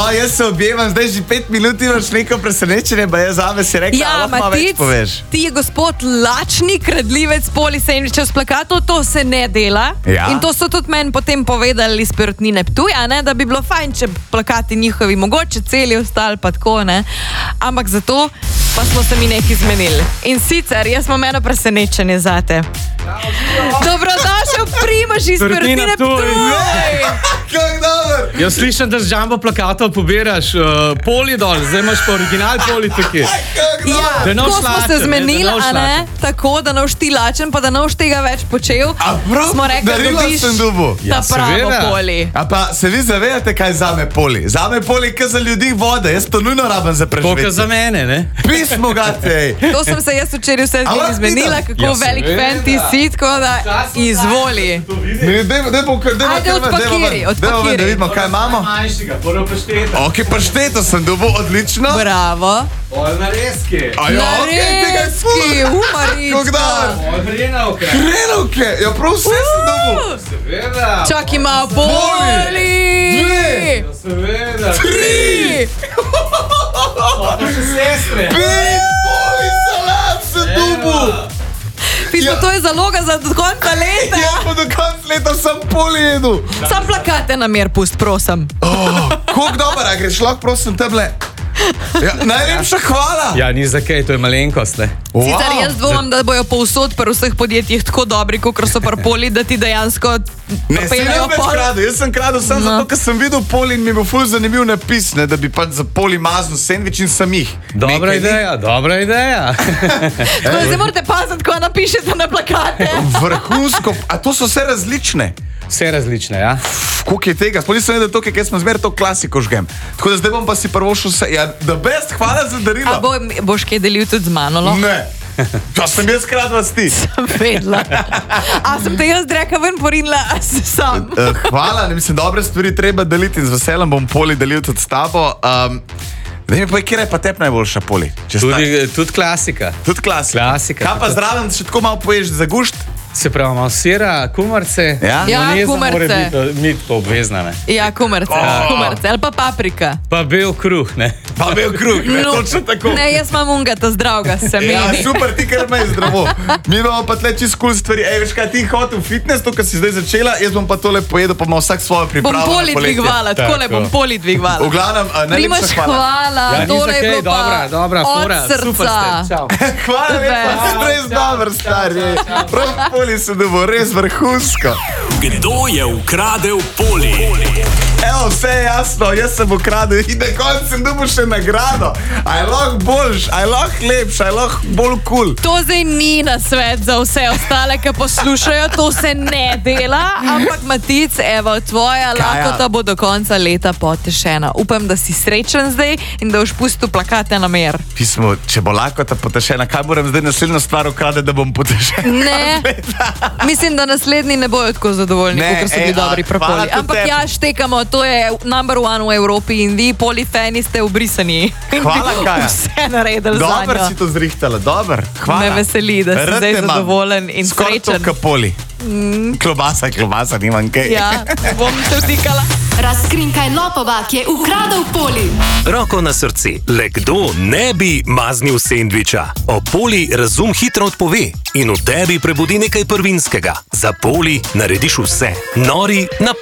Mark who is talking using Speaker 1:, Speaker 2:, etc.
Speaker 1: jaz se objemam, zdaj že 5 minut imaš neko presenečenje, pa jaz zame si rekla, lahko več poveš.
Speaker 2: Ti je gospod lačni kradljivec poli sendvičev s plakatov, to se ne dela.
Speaker 1: Ja.
Speaker 2: In to so tudi meni potem povedali iz Perutnine Ptuj, da bi bilo fajn, če plakati njihovi mogoče celi ostali pa tako, ne. Ampak zato pa smo se mi nekaj zmenili. In sicer, jaz imam eno presenečenje zate. Dobrodošel Primož iz Perutnine Ptuj.
Speaker 1: Kako dober.
Speaker 3: Jaz slišam, da z jumbo plakatov pobiraš poli dol, zdaj imaš pa original poli tukaj.
Speaker 2: Ja, tako smo se zmenili, tako, da ne boš ti lačen, pa da ne boš tega več počel. Smo rekli, da dobiš ta pravo poli.
Speaker 1: A pa se vi zavedate, kaj zame poli? Zame poli, kaj za ljudi vode, jaz to nujno rabim za preživetje.
Speaker 3: Koliko za mene, ne?
Speaker 1: Pismo ga tej.
Speaker 2: To sem se jaz včeraj vse z njim zmenila, kako velik fan ti si, tako da izvoli. Ajde, odpakiri.
Speaker 1: Da vidimo, kaj imamo.
Speaker 3: Manjšega, prvo pašteta.
Speaker 1: Ok, pašteto sem dobil, odlično.
Speaker 2: Bravo.
Speaker 3: Narezke.
Speaker 2: Narezki, Marička.
Speaker 1: Kako dober.
Speaker 3: Hrenovke.
Speaker 1: Hrenovke, ja prav vse sem dobil.
Speaker 3: Seveda.
Speaker 2: Čak ima poli.
Speaker 1: 2.
Speaker 3: Seveda.
Speaker 1: 3.
Speaker 3: Pa še sestre.
Speaker 1: 5 poli salat sem dobil.
Speaker 2: Pismo, to je zaloga za do konca leta.
Speaker 1: Ja, pa do konca leta sem poli jedel.
Speaker 2: Sam plakate na mir pust, prosim.
Speaker 1: Kako dober, a greš lahko prosim teble. Ja, najlepša hvala.
Speaker 3: Ja, ni za kaj, to je malenkost, ne?
Speaker 2: Sicer jaz dvomam, da bojo povsod pri vseh podjetjih tako dobri, kot so pri poli, da ti dejansko
Speaker 1: ne sem več kradel, jaz sem kradel samo zato, ker sem videl poli in mi bo ful zanimiv napis, da bi pač za poli maznil sendvič in sem jih.
Speaker 3: Dobra ideja, dobra ideja.
Speaker 2: Zdaj morate paziti, ko napišete na plakate.
Speaker 1: Vrhunsko, a to so vse različne?
Speaker 3: Vse različne, ja.
Speaker 1: Koliko je tega? Sploh nisem vedel to, ker smo zmeraj to klasiko žgem. Tako da zdaj bom pa si prvo šel vse. Ja, the best, hvala za darilo.
Speaker 2: A boš kaj delil tudi z mano?
Speaker 1: Ne. Ja, sem jaz krat vas ti.
Speaker 2: Sem vedela. A sem te jaz dreka ven porinila, a se sam.
Speaker 1: Hvala, ne mislim, dobre stvari treba deliti in z veseljem bom poli delil tudi s tabo. Da mi pa, kjer je pa tep najboljša poli?
Speaker 3: Tudi klasika.
Speaker 1: Tudi klasika. Kaj pa zraven, še tako malo poješ za gušt?
Speaker 3: Se pravi, malo sira, kumarce.
Speaker 2: Ja, kumarce.
Speaker 3: Mora biti pa obvezna, ne?
Speaker 2: Ja, kumarce. Ali pa paprika.
Speaker 3: Pa bel kruh, ne?
Speaker 1: Pa bel kruh, ne? Točno tako.
Speaker 2: Ne, jaz imam ungata zdravga, se meni.
Speaker 1: Ja, super, ti kar me je zdravo. Mi imamo pa tle čist cool stvari. Ej, veš kaj, ti hotel fitness, to, kar si zdaj začela, jaz bom pa tole pojedel, pa ima vsak svojo pripravo.
Speaker 2: Bom poli dvigvala, takole bom poli dvigvala.
Speaker 1: V glavnem, najlepša hvala.
Speaker 2: Tole je bilo pa od srca.
Speaker 1: Hvala lepa, res dober, stari. Prav poli se dobo, res vrhunsko.
Speaker 4: Kdo je ukradel poli?
Speaker 1: Evo, vse je jasno, jaz sem ukradel in na koncu sem dobil še nagrado. Aj lahko boljš, aj lahko lepš, aj lahko bolj cool.
Speaker 2: To zdaj ni nasvet za vse ostale, ki poslušajo, to se ne dela, ampak Matic, evo, tvoja lakota bo do konca leta potešena. Upam, da si srečen zdaj in da boš pustil plakate na mer.
Speaker 1: Pismo, če bo lakota potešena, kaj moram zdaj naslednjo stvar ukradeti, da bom potešen?
Speaker 2: Ne, mislim, da naslednji ne bojo tako zadovoljni, kot so bili dobri propoli. Ampak ja, štekamo, to je number 1 v Evropi in vi, polifeni, ste ubrisani.
Speaker 1: Hvala, Kaja.
Speaker 2: Vse naredili za njo.
Speaker 1: Dober si to zrihtala, dober. Hvala.
Speaker 2: Me veseli, da si zdaj zadovoljen in srečen.
Speaker 1: Skoraj to poli. Klobasa, nimam kaj.
Speaker 2: Ja, bom se vtikala.
Speaker 5: Razkrinkaj lopova, ki je ukradel poli.
Speaker 4: Roko na srce, le kdo ne bi maznil sendviča? O poli razum hitro odpove in v tebi prebudi nekaj prvinskega. Za poli narediš vse. Nori na